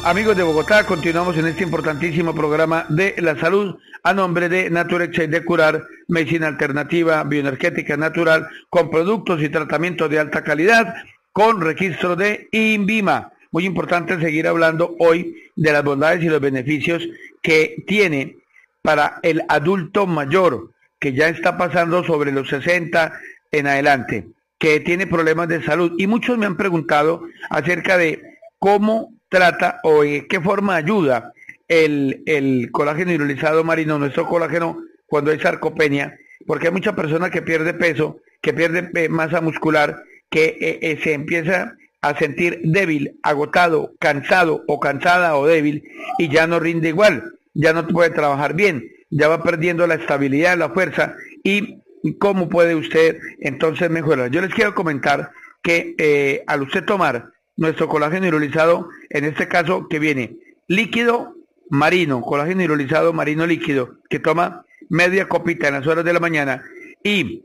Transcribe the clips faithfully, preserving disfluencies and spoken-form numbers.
Amigos de Bogotá, continuamos en este importantísimo programa de la salud a nombre de Naturex de Curar, medicina alternativa bioenergética natural con productos y tratamientos de alta calidad con registro de INVIMA. Muy importante seguir hablando hoy de las bondades y los beneficios que tiene para el adulto mayor que ya está pasando sobre los sesenta en adelante, que tiene problemas de salud. Y muchos me han preguntado acerca de cómo trata o de qué forma ayuda el, el colágeno hidrolizado marino, nuestro colágeno, cuando hay sarcopenia, porque hay mucha persona que pierde peso, que pierde eh, masa muscular, que eh, eh, se empieza a sentir débil, agotado, cansado o cansada o débil y ya no rinde igual, ya no puede trabajar bien, ya va perdiendo la estabilidad, la fuerza. Y cómo puede usted entonces mejorar. Yo les quiero comentar que eh, al usted tomar nuestro colágeno hidrolizado, en este caso que viene líquido marino, colágeno hidrolizado marino líquido, que toma media copita en las horas de la mañana, y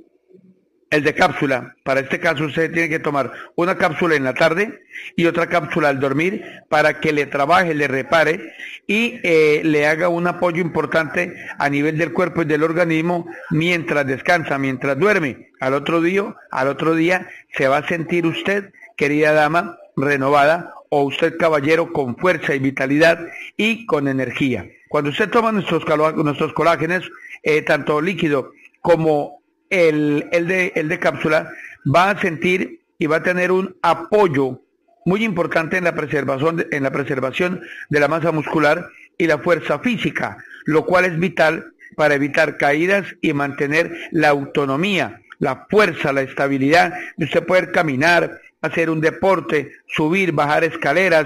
el de cápsula, para este caso usted tiene que tomar una cápsula en la tarde y otra cápsula al dormir para que le trabaje, le repare y eh, le haga un apoyo importante a nivel del cuerpo y del organismo mientras descansa, mientras duerme. Al otro día, al otro día se va a sentir usted, querida dama, renovada, o usted, caballero, con fuerza y vitalidad y con energía. Cuando usted toma nuestros, nuestros colágenos, eh, tanto líquido como el, el, de, el de cápsula, va a sentir y va a tener un apoyo muy importante en la preservación de, en la preservación de la masa muscular y la fuerza física, lo cual es vital para evitar caídas y mantener la autonomía, la fuerza, la estabilidad de usted poder caminar, hacer un deporte, subir, bajar escaleras,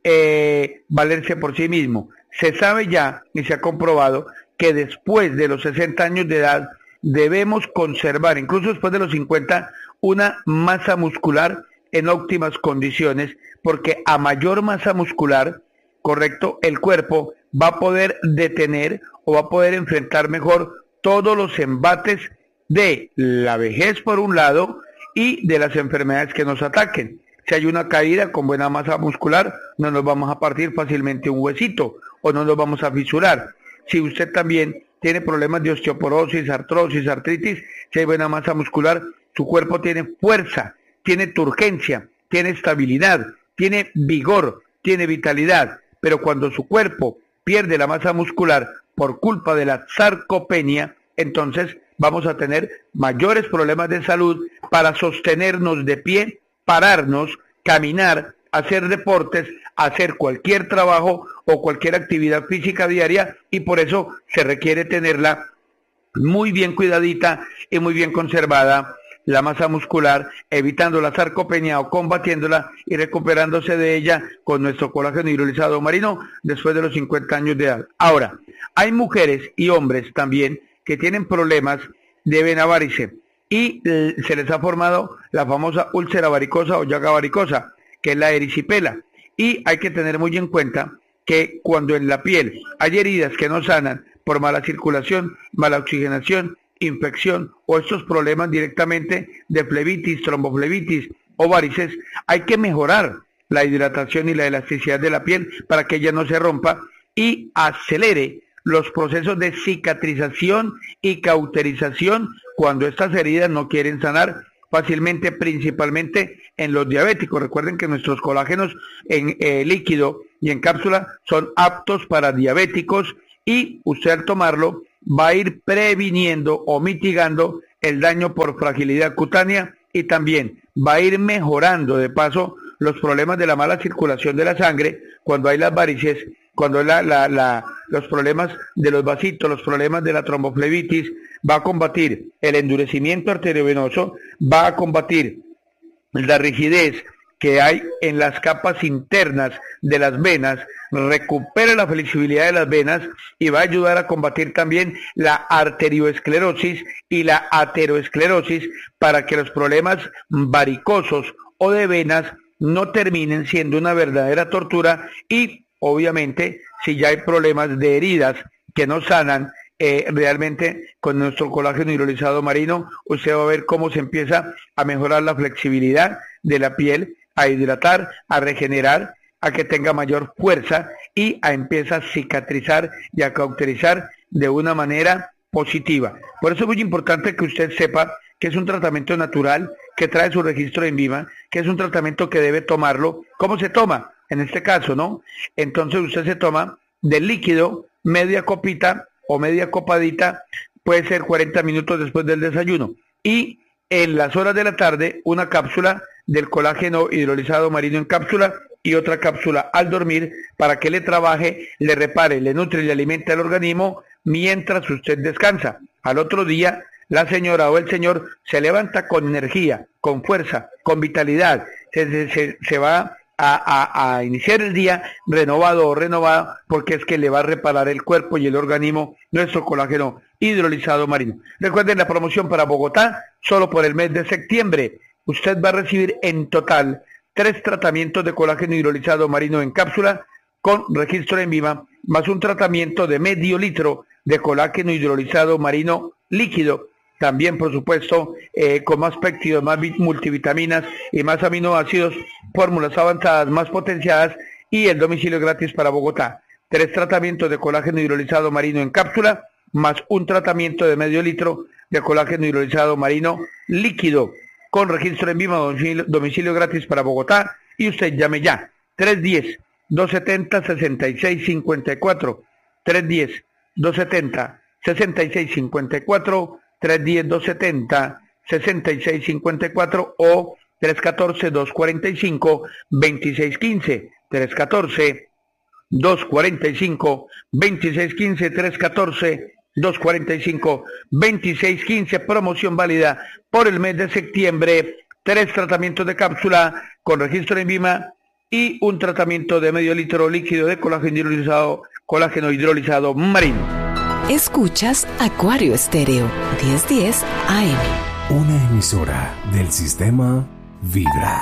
eh, valerse por sí mismo. Se sabe ya y se ha comprobado que después de los sesenta años de edad debemos conservar, incluso después de los cincuenta, una masa muscular en óptimas condiciones, porque a mayor masa muscular, correcto, el cuerpo va a poder detener o va a poder enfrentar mejor todos los embates de la vejez por un lado y de las enfermedades que nos ataquen. Si hay una caída con buena masa muscular, no nos vamos a partir fácilmente un huesito o no nos vamos a fisurar. Si usted también tiene problemas de osteoporosis, artrosis, artritis, si hay buena masa muscular, su cuerpo tiene fuerza, tiene turgencia, tiene estabilidad, tiene vigor, tiene vitalidad. Pero cuando su cuerpo pierde la masa muscular por culpa de la sarcopenia, entonces vamos a tener mayores problemas de salud para sostenernos de pie, pararnos, caminar, hacer deportes, hacer cualquier trabajo o cualquier actividad física diaria, y por eso se requiere tenerla muy bien cuidadita y muy bien conservada la masa muscular, evitando la sarcopenia o combatiéndola y recuperándose de ella con nuestro colágeno hidrolizado marino después de los cincuenta años de edad. Ahora, hay mujeres y hombres también que tienen problemas de vena varice y eh, se les ha formado la famosa úlcera varicosa o llaga varicosa, que es la erisipela. Y hay que tener muy en cuenta que cuando en la piel hay heridas que no sanan por mala circulación, mala oxigenación, infección o estos problemas directamente de flebitis, tromboflebitis o varices, hay que mejorar la hidratación y la elasticidad de la piel para que ella no se rompa y acelere los procesos de cicatrización y cauterización cuando estas heridas no quieren sanar fácilmente, principalmente en los diabéticos. Recuerden que nuestros colágenos en eh, líquido y en cápsula son aptos para diabéticos, y usted al tomarlo va a ir previniendo o mitigando el daño por fragilidad cutánea, y también va a ir mejorando de paso los problemas de la mala circulación de la sangre cuando hay las varices, cuando la, la, la, los problemas de los vasitos, los problemas de la tromboflebitis. Va a combatir el endurecimiento arteriovenoso, va a combatir la rigidez que hay en las capas internas de las venas, recupera la flexibilidad de las venas y va a ayudar a combatir también la arterioesclerosis y la ateroesclerosis para que los problemas varicosos o de venas no terminen siendo una verdadera tortura. Y obviamente si ya hay problemas de heridas que no sanan, Eh, realmente con nuestro colágeno hidrolizado marino usted va a ver cómo se empieza a mejorar la flexibilidad de la piel, a hidratar, a regenerar, a que tenga mayor fuerza y a empieza a cicatrizar y a cauterizar de una manera positiva. Por eso es muy importante que usted sepa que es un tratamiento natural, que trae su registro en Vima, que es un tratamiento que debe tomarlo. ¿Cómo se toma? En este caso, ¿no? Entonces usted se toma del líquido media copita o media copadita, puede ser cuarenta minutos después del desayuno. Y en las horas de la tarde, una cápsula del colágeno hidrolizado marino en cápsula y otra cápsula al dormir para que le trabaje, le repare, le nutre y le alimente al organismo mientras usted descansa. Al otro día, la señora o el señor se levanta con energía, con fuerza, con vitalidad, se, se, se va a, a, a iniciar el día renovado o renovada, porque es que le va a reparar el cuerpo y el organismo nuestro colágeno hidrolizado marino. Recuerden la promoción para Bogotá, solo por el mes de septiembre. Usted va a recibir en total tres tratamientos de colágeno hidrolizado marino en cápsula con registro en Vima, más un tratamiento de medio litro de colágeno hidrolizado marino líquido, también por supuesto eh, con más péptidos, más multivitaminas y más aminoácidos, fórmulas avanzadas, más potenciadas y el domicilio gratis para Bogotá. Tres tratamientos de colágeno hidrolizado marino en cápsula, más un tratamiento de medio litro de colágeno hidrolizado marino líquido, con registro en Vima, domicilio, domicilio gratis para Bogotá, y usted llame ya, tres uno cero, dos siete cero, seis seis cinco cuatro, tres uno cero, dos siete cero, seis seis cinco cuatro, tres uno cero, dos siete cero, seis seis cinco cuatro o tres uno cuatro, dos cuatro cinco, dos seis uno cinco, tres uno cuatro, dos cuatro cinco, dos seis uno cinco, tres uno cuatro, dos cuatro cinco, dos seis uno cinco, promoción válida por el mes de septiembre, tres tratamientos de cápsula con registro en Vima y un tratamiento de medio litro líquido de colágeno hidrolizado, colágeno hidrolizado marino. Escuchas Acuario Estéreo, diez diez A M. Una emisora del sistema Vibra.